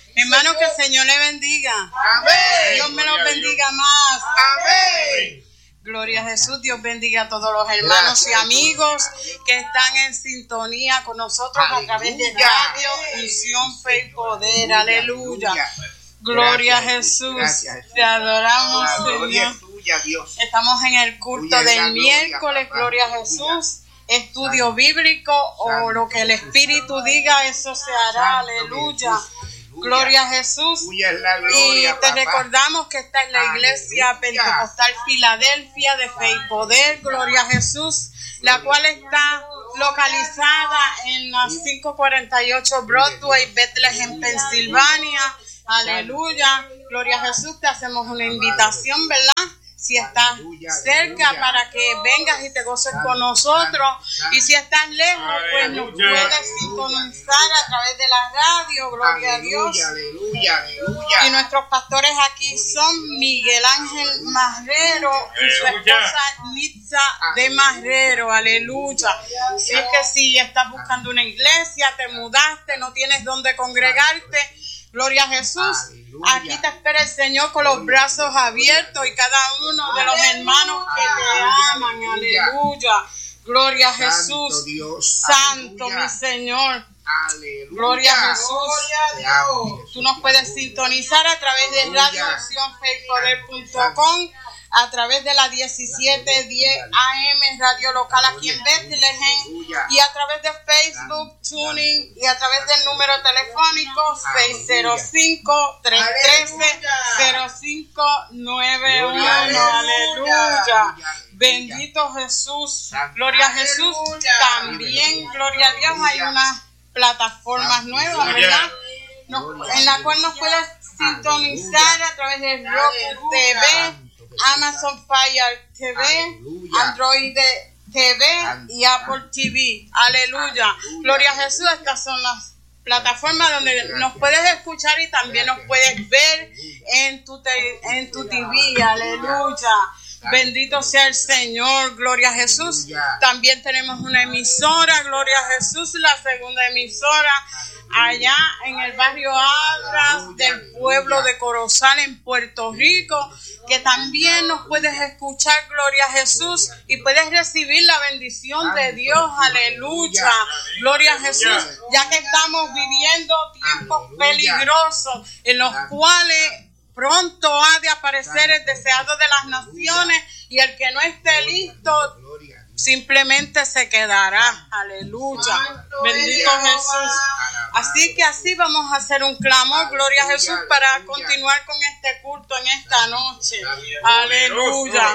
Hermano, que el Señor le bendiga. Amén. Dios me los bendiga más. Amén. Gloria a Jesús. Dios bendiga a todos los hermanos y amigos que están en sintonía con nosotros a través de Radio Unción, Fe y Poder. Aleluya. Gloria a Jesús. Te adoramos, Señor. Estamos en el culto del miércoles. Gloria a Jesús. Estudio bíblico o lo que el Espíritu diga, eso se hará. Aleluya. Gloria a Jesús. Y te recordamos que esta es la Iglesia Pentecostal Filadelfia de Fe y Poder. Gloria a Jesús. La cual está localizada en la 548 Broadway, Bethlehem, Pensilvania. Aleluya. Gloria a Jesús. Te hacemos una invitación, ¿verdad? Si estás cerca, para que vengas y te goces con nosotros. Y si estás lejos, pues nos puedes sintonizar a través de la radio. Gloria a Dios. Y nuestros pastores aquí son Miguel Ángel Marrero y su esposa Nitza de Marrero. Aleluya. Así es que si estás buscando una iglesia, te mudaste, no tienes dónde congregarte, gloria a Jesús. Aquí te espera el Señor con los brazos abiertos y cada uno de los hermanos que te aman. Aleluya. Gloria a Jesús. Santo mi Señor. Gloria a Jesús. Tú nos puedes sintonizar a través de radiouncionfeypoder.com, a través de la 1710 AM radio local aquí en Bethlehem, y a través de Facebook, Tuning, y a través del número telefónico 605-313-0591. Aleluya. Bendito Jesús. Gloria a Jesús. También, gloria a Dios, hay unas plataformas nuevas, ¿verdad? En la cual nos puedes sintonizar a través de Roku TV, Amazon Fire TV, Android TV y Apple TV. Aleluya. Gloria a Jesús. Estas son las plataformas donde nos puedes escuchar y también nos puedes ver en tu TV. Aleluya. Bendito sea el Señor. Gloria a Jesús. También tenemos una emisora, gloria a Jesús, la segunda emisora allá en el barrio Adras del pueblo de Corozal en Puerto Rico, que también nos puedes escuchar, gloria a Jesús, y puedes recibir la bendición de Dios. Aleluya. Gloria a Jesús, ya que estamos viviendo tiempos peligrosos en los cuales pronto ha de aparecer el deseado de las naciones, y el que no esté listo simplemente se quedará. Aleluya. Bendito Jesús. Así que así vamos a hacer un clamor, gloria a Jesús, para continuar con este culto en esta noche. Aleluya.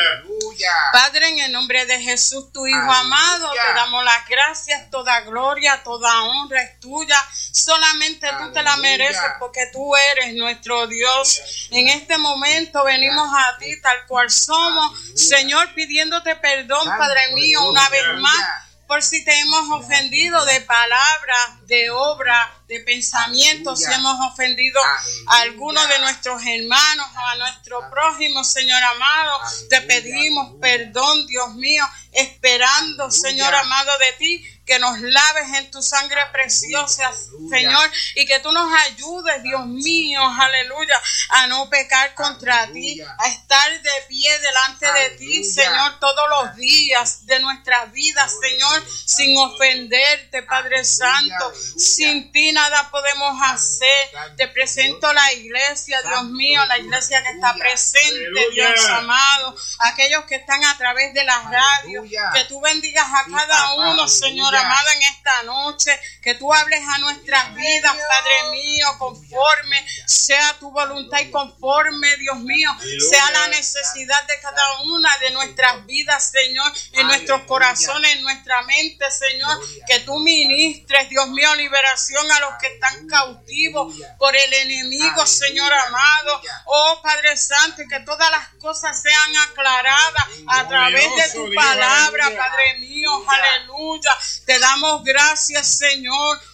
Padre, en el nombre de Jesús, tu Hijo amado, te damos las gracias. Toda gloria, toda honra es tuya. Solamente tú te la mereces, porque tú eres nuestro Dios. En este momento venimos a ti tal cual somos, Señor, pidiéndote perdón, Padre mío, una vez más, por si te hemos ofendido de palabra, de obra, de pensamiento, si hemos ofendido a alguno de nuestros hermanos o a nuestro prójimo, Señor amado, te pedimos perdón, Dios mío, esperando, Señor amado, de ti, que nos laves en tu sangre preciosa, Señor, y que tú nos ayudes, Dios mío, aleluya, a no pecar contra ti, a estar de pie delante de ti, Señor, todos los días de nuestras vidas, Señor, sin ofenderte, Padre Santo. Sin ti nada podemos hacer. Te presento la iglesia, Dios mío, la iglesia que está presente, Dios amado, aquellos que están a través de la radio, que tú bendigas a cada uno, Señor amado, en esta noche, que tú hables a nuestras vidas, Padre mío, conforme sea tu voluntad y conforme, Dios mío, sea la necesidad de cada una de nuestras vidas, Señor, en nuestros corazones, en nuestra mente, Señor, que tú ministres, Dios mío, liberación a los que están cautivos por el enemigo, Señor amado. Oh Padre Santo, y que todas las cosas sean aclaradas a través de tu palabra, Padre mío, aleluya. Te damos gracias, Señor,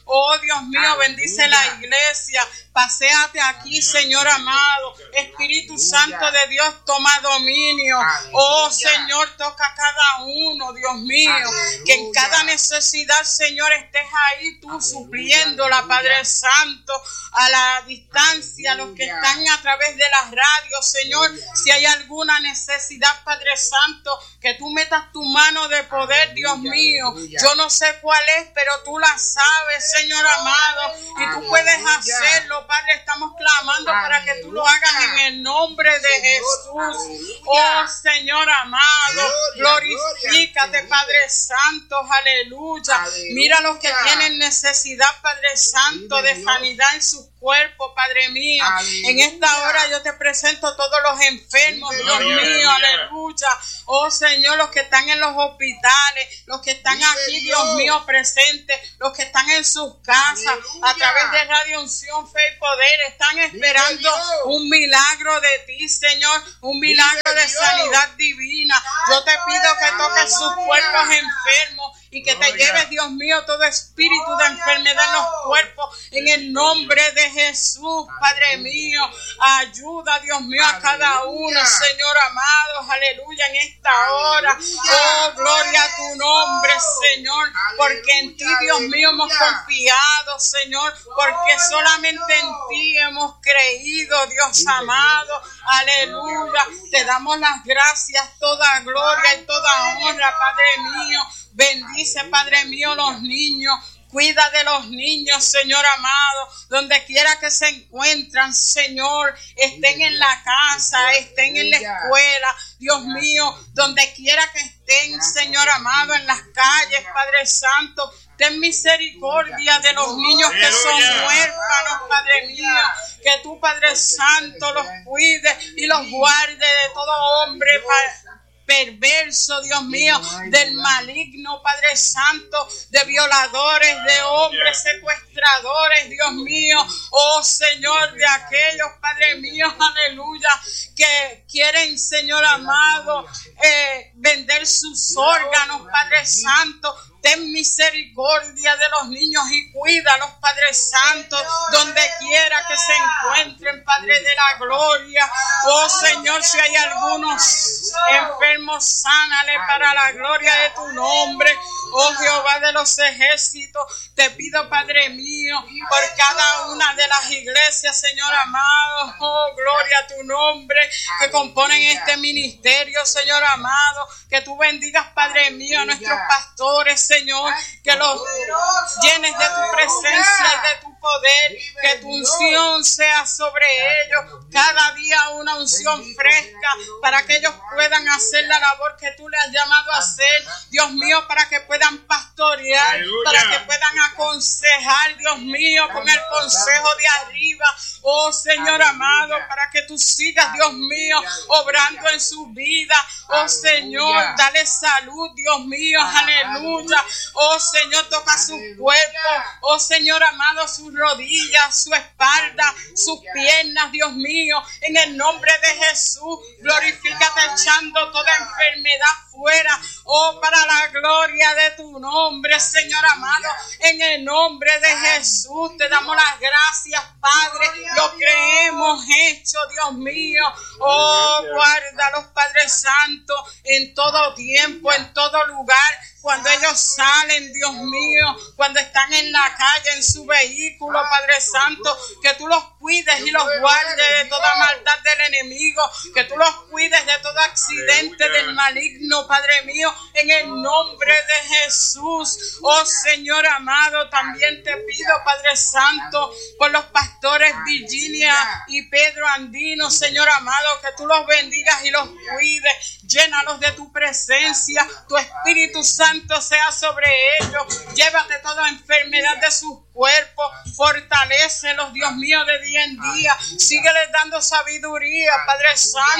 Oh Dios mío, bendice la iglesia. Paséate aquí, Señor amado. Espíritu Santo de Dios, toma dominio. Oh Señor, toca a cada uno, Dios mío. Que en cada necesidad, Señor, estés ahí tú supliéndola, Padre Santo, a la distancia, los que están a través de las radios, Señor. Si hay alguna necesidad, Padre Santo, que tú metas tu mano de poder, Dios mío. Yo no sé cuál es, pero tú la sabes, Señor amado, y tú puedes hacerlo, Padre. Estamos clamando para que tú lo hagas en el nombre de Jesús. Oh Señor amado, glorifícate, Padre Santo, aleluya. Mira los que tienen necesidad, Padre Santo, de sanidad en sus cuerpos, Padre mío. En esta hora yo te presento todos los enfermos, Dios mío, aleluya. Oh Señor, los que están en los hospitales, los que están aquí, Dios mío, presentes, los que están en sus casas, a través de Radio Unción, Fe y Poder, están esperando un milagro de ti, Señor, un milagro de sanidad divina. Yo te pido que toques sus cuerpos enfermos y que te lleves, Dios mío, todo espíritu de enfermedad en los cuerpos, en el nombre de Jesús, Padre mío. Ayuda, Dios mío, a cada uno, Señor amado, aleluya, en esta hora. Oh, gloria a tu nombre, Señor, porque en ti, Dios mío, hemos confiado, Señor, porque solamente en ti hemos creído, Dios amado, aleluya. Te damos las gracias, toda gloria y toda honra, Padre mío. Bendice, Padre mío, los niños. Cuida de los niños, Señor amado, donde quiera que se encuentran, Señor, estén en la casa, estén en la escuela, Dios mío, donde quiera que estén, Señor amado, en las calles, Padre Santo. Ten misericordia de los niños que son huérfanos, Padre mío. Que tú, Padre Santo, los cuide y los guarde de todo hombre perverso, Dios mío, del maligno, Padre Santo, de violadores, de hombres secuestradores, Dios mío, oh Señor, de aquellos, Padre mío, aleluya, que quieren, Señor amado, vender sus órganos, Padre Santo. Ten misericordia de los niños y cuídalos, Padre Santo, donde quiera que se encuentren, Padre de la gloria. Oh Señor, si hay algunos enfermos, sánale para la gloria de tu nombre. Oh Jehová de los ejércitos, te pido, Padre mío, por cada una de las iglesias, Señor amado, oh gloria a tu nombre, que componen este ministerio, Señor amado, que tú bendigas, Padre mío, a nuestros pastores, Señor, que los llenes de tu presencia y de tu poder, que tu unción sea sobre ellos, cada día una unción fresca, para que ellos puedan hacer la labor que tú les has llamado a hacer, Dios mío, para que puedan pastorear, para que puedan aconsejar, Dios mío, con el consejo de arriba, oh Señor amado, para que tú sigas, Dios mío, obrando en su vida, oh Señor, dale salud, Dios mío, aleluya, oh Señor, toca su cuerpo, oh Señor amado, sus rodillas, su espalda, sus piernas, Dios mío, en el nombre de Jesús, glorifícate echando toda enfermedad fuera, oh, para la gloria de tu nombre, Señor amado, en el nombre de Jesús, te damos las gracias, Padre, lo que hemos hecho, Dios mío, oh, guárdalos, Padre Santo, en todo tiempo, en todo lugar, cuando ellos salen, Dios mío, cuando están en la calle, en su vehículo, Padre Santo, que tú los cuides y los guardes de toda maldad del enemigo, que tú los cuides de todo accidente del maligno, Padre mío, en el nombre de Jesús. Oh Señor amado, también te pido, Padre Santo, por los pastores Virginia y Pedro Andino, Señor amado, que tú los bendigas y los cuides, llénalos de tu presencia, tu Espíritu Santo sea sobre ellos, llévate toda enfermedad de sus cuerpos, fortalécelos, Dios mío, de día en día, sígueles dando sabiduría, Padre Santo,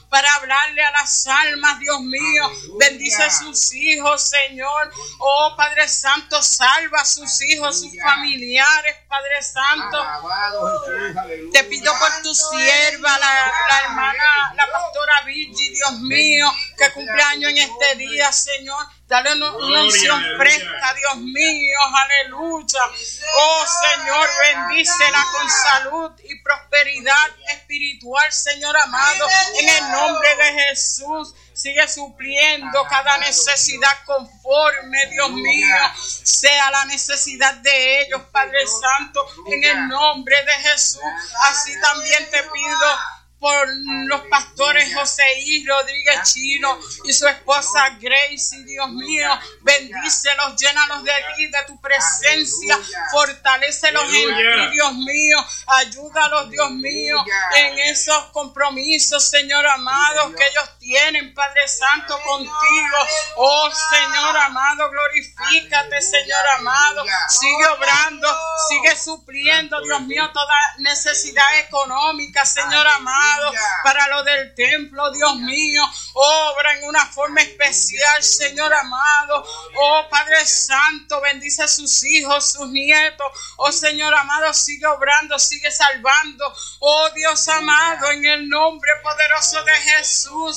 para hablarle a las almas, Dios mío. Bendice a sus hijos, Señor. Oh, Padre Santo, salva a sus hijos, sus familiares, Padre Santo. Te pido por tu sierva, la hermana, la pastora Virgi, Dios mío, que cumple años en este día, Señor. Dale una unción fresca, Dios mío, aleluya. Oh, Señor, bendícela con salud y prosperidad espiritual, Señor amado, en el nombre de Jesús. Sigue supliendo cada necesidad conforme, Dios mío, sea la necesidad de ellos, Padre Santo, en el nombre de Jesús. Así también te pido por los pastores Joseí Rodríguez Chino y su esposa Gracie, Dios mío, bendícelos, llénalos de ti, de tu presencia, fortalécelos en ti, Dios mío, ayúdalos, Dios mío, en esos compromisos, Señor amado, que ellos tienen, Padre Santo, contigo. Oh, Señor amado, glorifícate, Señor amado, sigue obrando, sigue supliendo, Dios mío, toda necesidad económica, Señor amado, para lo del templo, Dios mío, obra en una forma especial, Señor amado. Oh, Padre Santo, bendice a sus hijos, sus nietos. Oh, Señor amado, sigue obrando, sigue salvando. Oh, Dios amado, en el nombre poderoso de Jesús.